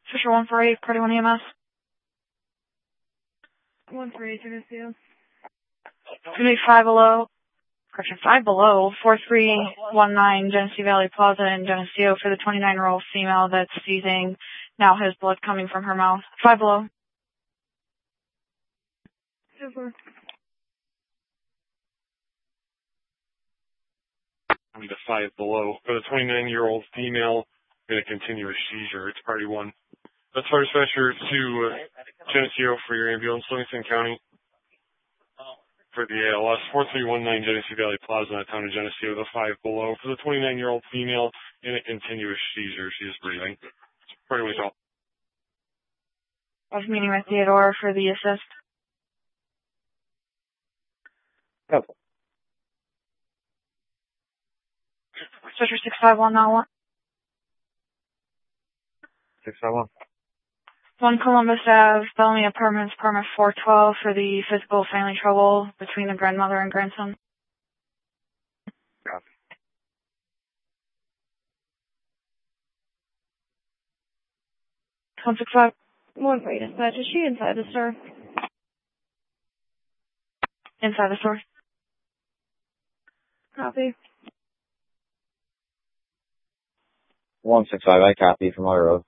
Fisher 148, Party 1 EMS. 148, Geneseo. Unit 5 below. Correction, 5 below. 4319 Genesee Valley Plaza in Geneseo for the 29-year-old female that's seizing. Now has blood coming from her mouth. 5 below. Super. To 5 below. For the 29-year-old female in a continuous seizure. It's Party 1. That's fire dispatcher to Geneseo for your ambulance, Livingston County. For the ALS, 4319 Genesee Valley Plaza in the town of Geneseo, the 5 below. For the 29-year-old female in a continuous seizure. She is breathing. Party 1 call. I was meeting with Theodore for the assist. Okay. Switcher 651, not 1. 651. 1 Columbus Ave, Bellamy Apartments, Apartment 412 for the physical family trouble between the grandmother and grandson. Copy. One 65. 148, dispatch. Is she inside the store? Inside the store. Copy. 165, I copy from our road.